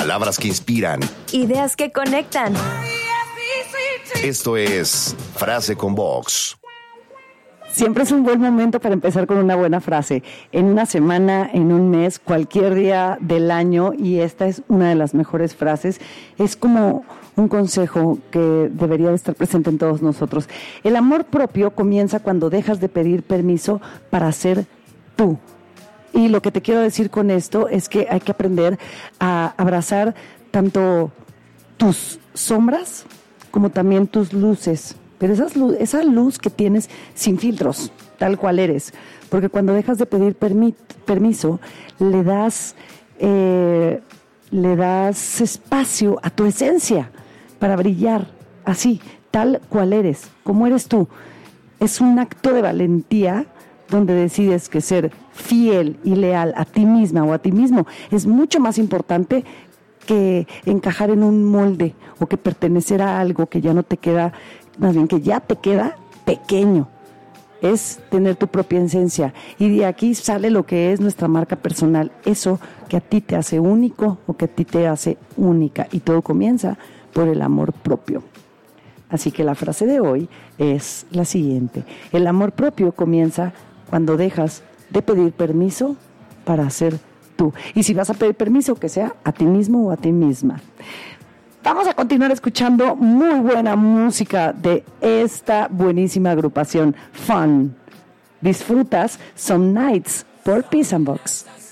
Palabras que inspiran. Ideas que conectan. Esto es Frase con Vox. Siempre es un buen momento para empezar con una buena frase. En una semana, en un mes, cualquier día del año, y esta es una de las mejores frases. Es como un consejo que debería de estar presente en todos nosotros. El amor propio comienza cuando dejas de pedir permiso para ser tú. Y lo que te quiero decir con esto es que hay que aprender a abrazar tanto tus sombras como también tus luces. Pero esa luz que tienes sin filtros, tal cual eres. Porque cuando dejas de pedir permiso, le das espacio a tu esencia para brillar así, tal cual eres, como eres tú. Es un acto de valentía donde decides que ser fiel y leal a ti misma o a ti mismo es mucho más importante que encajar en un molde o que pertenecer a algo que ya no te queda, más bien que ya te queda pequeño. Es tener tu propia esencia, y de aquí sale lo que es nuestra marca personal, eso que a ti te hace único o que a ti te hace única, y todo comienza por el amor propio. Así que la frase de hoy es la siguiente: el amor propio comienza cuando dejas de pedir permiso para ser tú. Y si vas a pedir permiso, que sea a ti mismo o a ti misma. Vamos a continuar escuchando muy buena música de esta buenísima agrupación Fun. Disfrutas Some Nights por Peace and Box.